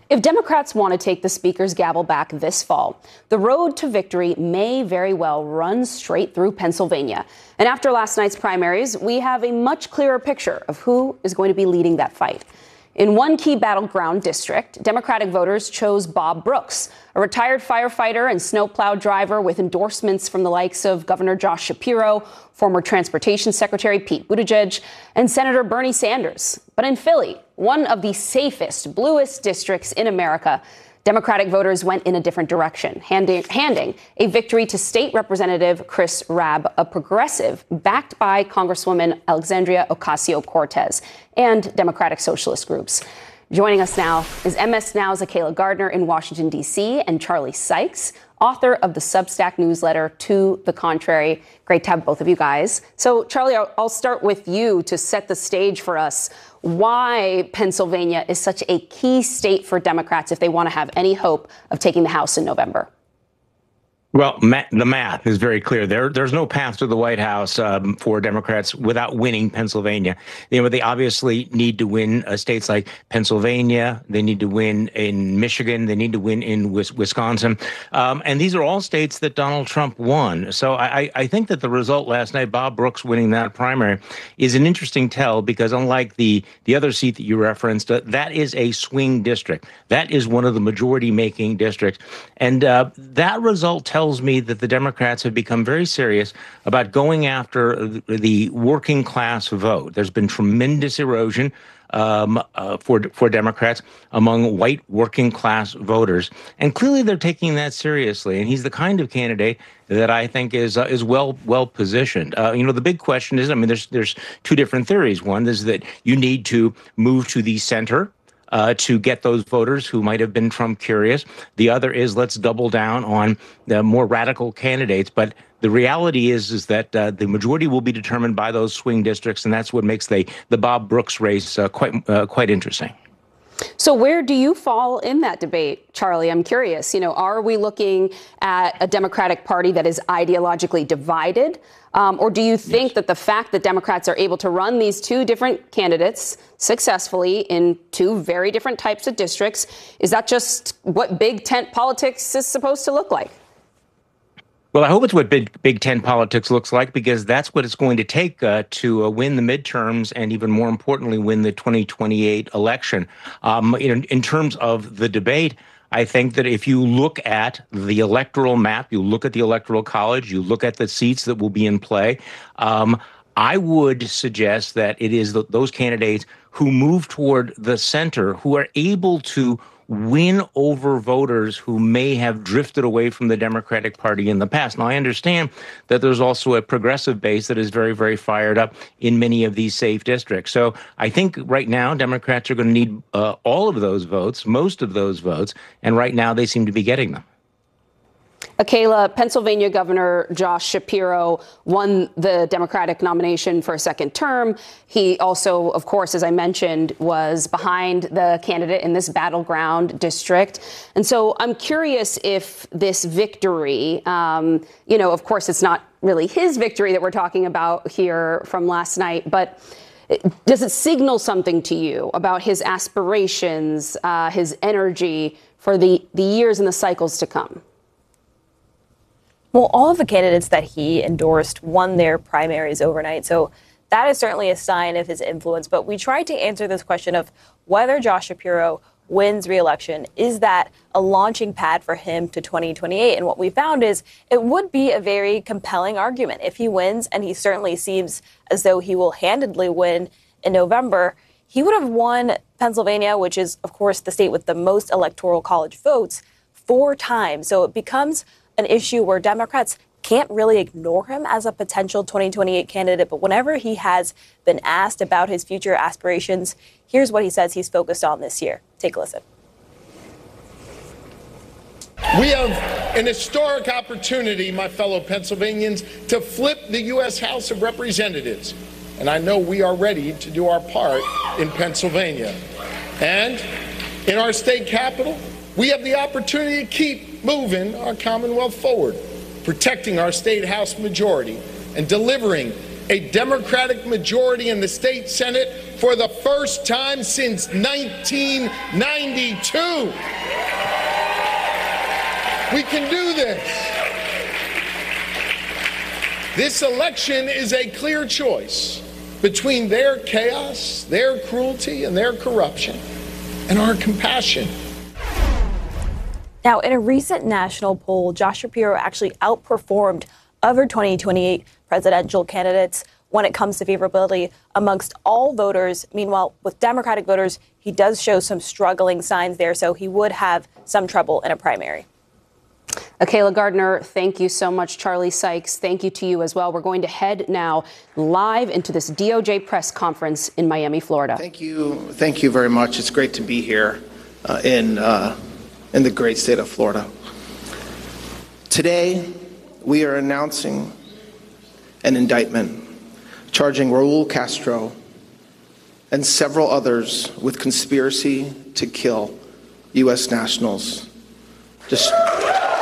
If Democrats want to take the Speaker's gavel back this fall, the road to victory may very well run straight through Pennsylvania. And after last night's primaries, we have a much clearer picture of who is going to be leading that fight. In one key battleground district, Democratic voters chose Bob Brooks, a retired firefighter and snowplow driver with endorsements from the likes of Governor Josh Shapiro, former Transportation Secretary Pete Buttigieg, and Senator Bernie Sanders. But in Philly, one of the safest, bluest districts in America, Democratic voters went in a different direction, handing a victory to State Representative Chris Rabb, a progressive backed by Congresswoman Alexandria Ocasio-Cortez and Democratic socialist groups. Joining us now is MS Now's Akayla Gardner in Washington, D.C., and Charlie Sykes, author of the Substack newsletter To the Contrary. Great to have both of you guys. So, Charlie, I'll start with you to set the stage for us. Why Pennsylvania is such a key state for Democrats if they want to have any hope of taking the House in November. Well, the math is very clear. There's no path to the White House for Democrats without winning Pennsylvania. They obviously need to win states like Pennsylvania. They need to win in Michigan. They need to win in Wisconsin. And these are all states that Donald Trump won. So I think that the result last night, Bob Brooks winning that primary, is an interesting tell because unlike the other seat that you referenced, that is a swing district. That is one of the majority-making districts. And that result tells me that the Democrats have become very serious about going after the working class vote. There's been tremendous erosion for Democrats among white working class voters, and clearly they're taking that seriously. And he's the kind of candidate that I think is well positioned. The big question is, there's two different theories. One is that you need to move to the center to get those voters who might have been Trump curious. The other is let's double down on the more radical candidates. But the reality is that the majority will be determined by those swing districts, and that's what makes the Bob Brooks race quite interesting. So where do you fall in that debate, Charlie? I'm curious. Are we looking at a Democratic Party that is ideologically divided? Or do you think that the fact that Democrats are able to run these two different candidates successfully in two very different types of districts, is that just what big tent politics is supposed to look like? Well, I hope it's what Big Tent politics looks like, because that's what it's going to take to win the midterms and, even more importantly, win the 2028 election. In terms of the debate, I think that if you look at the electoral map, you look at the Electoral College, you look at the seats that will be in play, I would suggest that it is those candidates who move toward the center who are able to win over voters who may have drifted away from the Democratic Party in the past. Now, I understand that there's also a progressive base that is very, very fired up in many of these safe districts. So I think right now Democrats are going to need all of those votes, most of those votes, and right now they seem to be getting them. Akayla, Pennsylvania Governor Josh Shapiro won the Democratic nomination for a second term. He also, of course, as I mentioned, was behind the candidate in this battleground district. And so I'm curious if this victory, of course, it's not really his victory that we're talking about here from last night, but does it signal something to you about his aspirations, his energy for the years and the cycles to come? Well, all of the candidates that he endorsed won their primaries overnight, so that is certainly a sign of his influence. But we tried to answer this question of whether Josh Shapiro wins re-election. Is that a launching pad for him to 2028? And what we found is it would be a very compelling argument if he wins, and he certainly seems as though he will handedly win in November. He would have won Pennsylvania, which is, of course, the state with the most electoral college votes, 4 times. So it becomes an issue where Democrats can't really ignore him as a potential 2028 candidate. But whenever he has been asked about his future aspirations, here's what he says he's focused on this year. Take a listen. We have an historic opportunity, my fellow Pennsylvanians, to flip the U.S. House of Representatives. And I know we are ready to do our part in Pennsylvania. And in our state capital, we have the opportunity to keep moving our Commonwealth forward, protecting our state House majority and delivering a Democratic majority in the state Senate for the first time since 1992. We can do this. This election is a clear choice between their chaos, their cruelty, and their corruption, and our compassion. Now, in a recent national poll, Josh Shapiro actually outperformed other 2028 presidential candidates when it comes to favorability amongst all voters. Meanwhile, with Democratic voters, he does show some struggling signs there, so he would have some trouble in a primary. Kayla Gardner, thank you so much. Charlie Sykes, thank you to you as well. We're going to head now live into this DOJ press conference in Miami, Florida. Thank you. Thank you very much. It's great to be here in the great state of Florida. Today, we are announcing an indictment charging Raul Castro and several others with conspiracy to kill U.S. nationals.